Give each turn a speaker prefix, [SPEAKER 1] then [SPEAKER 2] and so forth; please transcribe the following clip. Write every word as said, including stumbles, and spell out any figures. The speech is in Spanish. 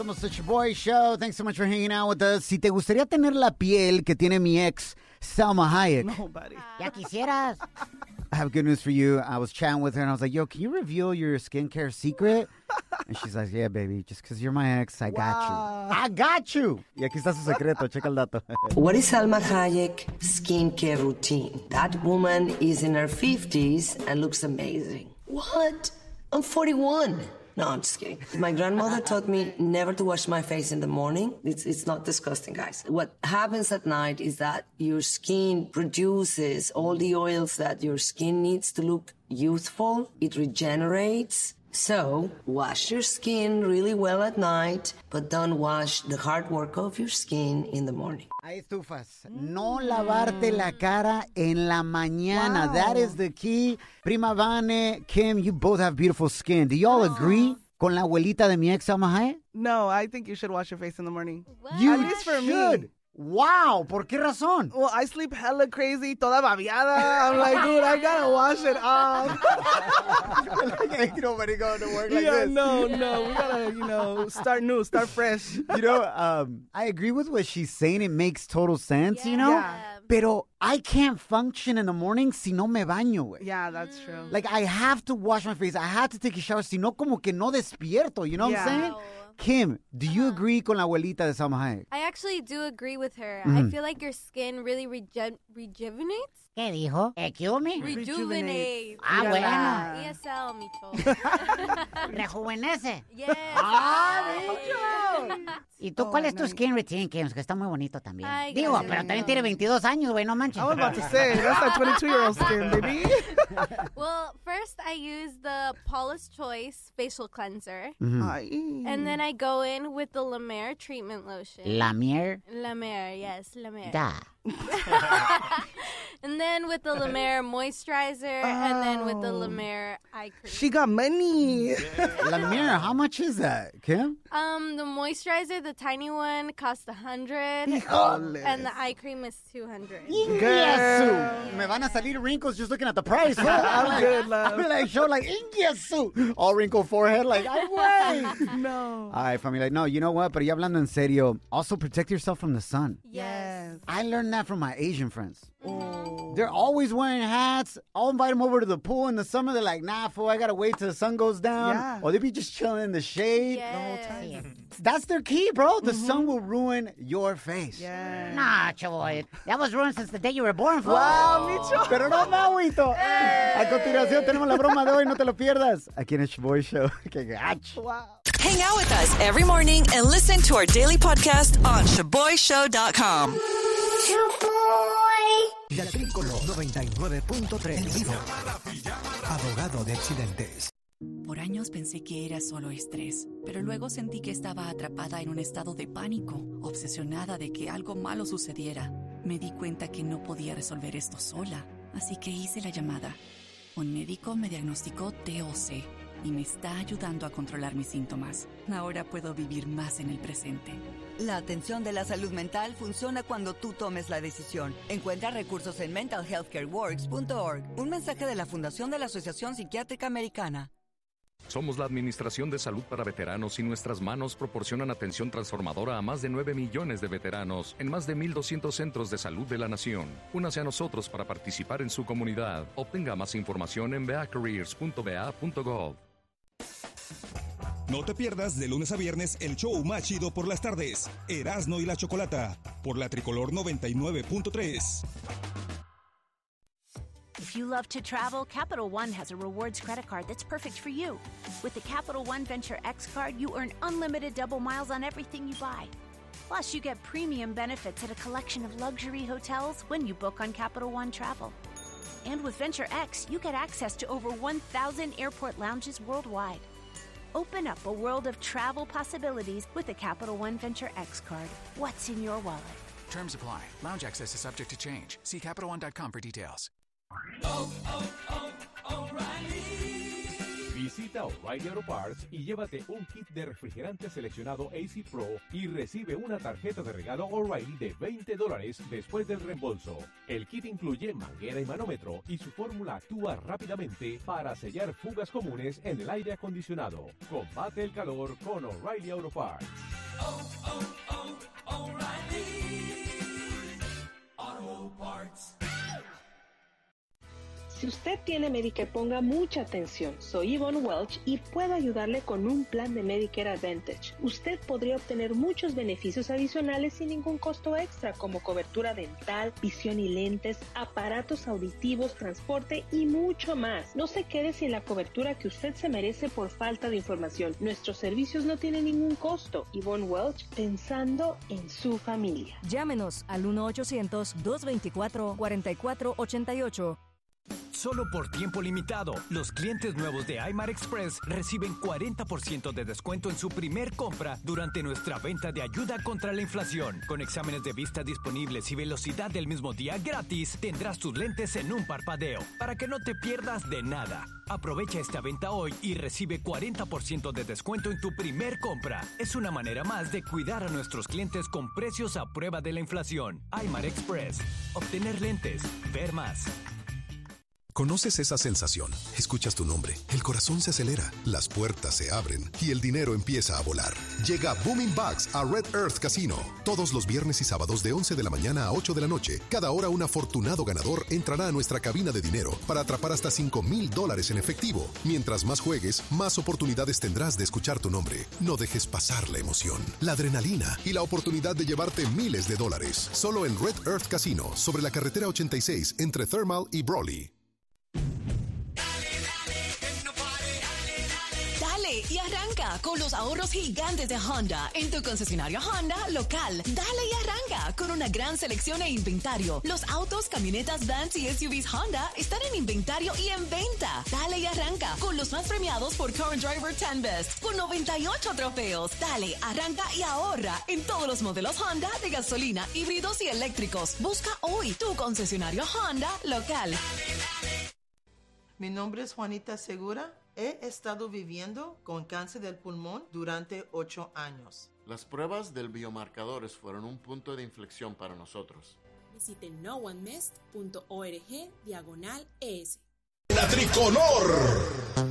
[SPEAKER 1] Somos The Boy Show. Thanks so much for hanging out with us. Si te gustaría tener la piel que tiene mi ex, Salma Hayek.
[SPEAKER 2] No, buddy.
[SPEAKER 3] Ya quisieras.
[SPEAKER 1] I have good news for you. I was chatting with her and I was like, yo, can you reveal your skincare secret? And she's like, yeah, baby, just because you're my ex, I got
[SPEAKER 2] Wow.
[SPEAKER 1] you. I got you. Y aquí está su secreto. Checa el dato.
[SPEAKER 4] What is Salma Hayek skincare routine? That woman is in her fifties and looks amazing. What? I'm forty-one. No, I'm just kidding. My grandmother taught me never to wash my face in the morning. It's it's not disgusting, guys. What happens at night is that your skin produces all the oils that your skin needs to look youthful. It regenerates. So, wash your skin really well at night, but don't wash the hard work of your skin in the morning.
[SPEAKER 1] Hay estufas. No lavarte la cara en la mañana.
[SPEAKER 2] Wow.
[SPEAKER 1] That is the key. Prima Vane, Kim, you both have beautiful skin. Do y'all agree con la abuelita de mi ex, Salma Hayek?
[SPEAKER 2] No, I think you should wash your face in the morning.
[SPEAKER 1] You
[SPEAKER 2] At least for
[SPEAKER 1] should.
[SPEAKER 2] me.
[SPEAKER 1] Wow. ¿Por qué razón?
[SPEAKER 2] Well, I sleep hella crazy, toda babiada. I'm like, dude, I gotta wash it off.
[SPEAKER 1] Like, ain't nobody going to work like
[SPEAKER 2] yeah,
[SPEAKER 1] this.
[SPEAKER 2] no, no. We gotta, you know, start new, start fresh.
[SPEAKER 1] You know, um, I agree with what she's saying. It makes total sense, you know?
[SPEAKER 2] Yeah.
[SPEAKER 1] Pero I can't function in the morning si no me baño, güey.
[SPEAKER 2] Yeah, that's true.
[SPEAKER 1] Like, I have to wash my face. I have to take a shower. Si no, como que no despierto. You know what
[SPEAKER 2] Yeah.
[SPEAKER 1] I'm saying? Kim, do you agree con la abuelita de Salma Hayek?
[SPEAKER 5] I actually do agree with her.
[SPEAKER 1] Mm-hmm.
[SPEAKER 5] I feel like your skin really rege- rejuvenates.
[SPEAKER 3] ¿Qué dijo? Excuse me.
[SPEAKER 5] Rejuvenates.
[SPEAKER 3] Ah, bueno.
[SPEAKER 5] E S L, micho.
[SPEAKER 3] Rejuvenece.
[SPEAKER 5] Yes.
[SPEAKER 1] ¡Ah, bicho!
[SPEAKER 3] ¿Y tú
[SPEAKER 2] Oh,
[SPEAKER 3] cuál es tu
[SPEAKER 2] nice.
[SPEAKER 3] skin routine, Kim? Que está muy bonito también.
[SPEAKER 5] Ay,
[SPEAKER 3] Digo,
[SPEAKER 5] gracias.
[SPEAKER 3] pero también tiene veintidós años, güey, no manches.
[SPEAKER 2] I was about to say, that's like twenty-two-year-old skin, baby.
[SPEAKER 5] Well, first I use the Paula's Choice facial cleanser.
[SPEAKER 2] Ay.
[SPEAKER 5] And then I go in with the La Mer treatment lotion.
[SPEAKER 3] La mier.
[SPEAKER 5] La Mer, yes, La Mer.
[SPEAKER 3] Da.
[SPEAKER 5] And then with the La Mer moisturizer, and then with the La Mer eye cream.
[SPEAKER 2] She got money.
[SPEAKER 1] La Mira, how much is that, Kim?
[SPEAKER 5] Um, the moisturizer, the tiny one, costs a hundred,
[SPEAKER 2] Híjole.
[SPEAKER 5] and the eye cream is two hundred.
[SPEAKER 1] Ingiesu. Me van a salir wrinkles just looking at the price. Huh? I'm like,
[SPEAKER 2] good, love.
[SPEAKER 1] I'm like, show like, Ingiesu. All wrinkled forehead, like, ay, güey.
[SPEAKER 2] No.
[SPEAKER 1] All right, family, like, no, you know what? Pero ya hablando en serio, also protect yourself from the sun.
[SPEAKER 5] Yes.
[SPEAKER 1] I learned that from my Asian friends. They're always wearing hats. I'll invite them over to the pool in the summer. They're like, nah, fool, I gotta wait till the sun goes down.
[SPEAKER 2] Yeah.
[SPEAKER 1] Or they be just chilling in the shade.
[SPEAKER 5] Yes.
[SPEAKER 1] That's their key, bro. The sun will ruin your face.
[SPEAKER 2] Yeah.
[SPEAKER 3] Nah, chavoy. That was ruined since the day you were born, fool.
[SPEAKER 2] Wow, Micho.
[SPEAKER 1] Pero no, Mauito. A continuación tenemos la broma de hoy. No te lo pierdas. Aquí en el Boy Show. Qué gacho.
[SPEAKER 2] Wow.
[SPEAKER 6] Hang out with us every morning and listen to our daily podcast on shaboy show dot com.
[SPEAKER 7] La Tricolor noventa y nueve punto tres en vivo. Abogado de accidentes.
[SPEAKER 8] Por años pensé que era solo estrés, pero luego sentí que estaba atrapada en un estado de pánico, obsesionada de que algo malo sucediera. Me di cuenta que no podía resolver esto sola, así que hice la llamada. Un médico me diagnosticó T O C y me está ayudando a controlar mis síntomas. Ahora puedo vivir más en el presente.
[SPEAKER 9] La atención de la salud mental funciona cuando tú tomes la decisión. Encuentra recursos en mental health care works punto org. Un mensaje de la Fundación de la Asociación Psiquiátrica Americana.
[SPEAKER 10] Somos la Administración de Salud para Veteranos y nuestras manos proporcionan atención transformadora a más de nueve millones de veteranos en más de mil doscientos centros de salud de la nación. Únase a nosotros para participar en su comunidad. Obtenga más información en v a careers punto v a punto gov.
[SPEAKER 11] No te pierdas de lunes a viernes el show más chido por las tardes, Erasno y la Chocolata, por la Tricolor noventa y nueve punto tres.
[SPEAKER 12] If you love to travel, Capital One has a rewards credit card that's perfect for you. With the Capital One Venture X card, you earn unlimited double miles on everything you buy. Plus, you get premium benefits at a collection of luxury hotels when you book on Capital One Travel. And with Venture X, you get access to over one thousand airport lounges worldwide. Open up a world of travel possibilities with the Capital One Venture X card. What's in your wallet?
[SPEAKER 13] Terms apply. Lounge access is subject to change. See Capital One dot com for details.
[SPEAKER 14] Visita O'Reilly Auto Parts y llévate un kit de refrigerante seleccionado A C Pro y recibe una tarjeta de regalo O'Reilly de veinte dólares después del reembolso. El kit incluye manguera y manómetro y su fórmula actúa rápidamente para sellar fugas comunes en el aire acondicionado. Combate el calor con O'Reilly Auto Parts.
[SPEAKER 15] oh, oh, oh, O'Reilly Auto Parts.
[SPEAKER 16] Si usted tiene Medicare, ponga mucha atención. Soy Yvonne Welch y puedo ayudarle con un plan de Medicare Advantage. Usted podría obtener muchos beneficios adicionales sin ningún costo extra, como cobertura dental, visión y lentes, aparatos auditivos, transporte y mucho más. No se quede sin la cobertura que usted se merece por falta de información. Nuestros servicios no tienen ningún costo. Yvonne Welch, pensando en su familia.
[SPEAKER 17] Llámenos al uno ochocientos, dos veinticuatro, cuarenta y cuatro ochenta y ocho.
[SPEAKER 18] Solo por tiempo limitado, los clientes nuevos de I M A R Express reciben cuarenta por ciento de descuento en su primer compra durante nuestra venta de ayuda contra la inflación. Con exámenes de vista disponibles y velocidad del mismo día gratis, tendrás tus lentes en un parpadeo, para que no te pierdas de nada. Aprovecha esta venta hoy y recibe cuarenta por ciento de descuento en tu primer compra. Es una manera más de cuidar a nuestros clientes con precios a prueba de la inflación. I M A R Express. Obtener lentes. Ver más.
[SPEAKER 19] ¿Conoces esa sensación? Escuchas tu nombre, el corazón se acelera, las puertas se abren y el dinero empieza a volar. Llega Booming Bucks a Red Earth Casino. Todos los viernes y sábados de once de la mañana a ocho de la noche, cada hora un afortunado ganador entrará a nuestra cabina de dinero para atrapar hasta cinco mil dólares en efectivo. Mientras más juegues, más oportunidades tendrás de escuchar tu nombre. No dejes pasar la emoción, la adrenalina y la oportunidad de llevarte miles de dólares. Solo en Red Earth Casino, sobre la carretera ochenta y seis entre Thermal y Brawley.
[SPEAKER 6] Dale y arranca con los ahorros gigantes de Honda en tu concesionario Honda local. Dale y arranca con una gran selección e inventario. Los autos, camionetas, vans y S U Vs Honda están en inventario y en venta. Dale y arranca con los más premiados por Current Driver diez Best con noventa y ocho trofeos. Dale, arranca y ahorra en todos los modelos Honda de gasolina, híbridos y eléctricos. Busca hoy tu concesionario Honda local.
[SPEAKER 20] Mi nombre es Juanita Segura. He estado viviendo con cáncer del pulmón durante ocho años.
[SPEAKER 21] Las pruebas del biomarcadores fueron un punto de inflexión para nosotros.
[SPEAKER 22] Visite no one missed punto org diagonal es.
[SPEAKER 23] La tricolor.